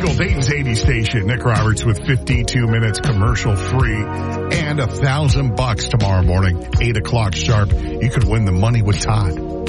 legal Dayton's 80 station. Nick Roberts with 52 minutes commercial free and $1,000 tomorrow morning, 8 o'clock sharp. You could win the money with Todd.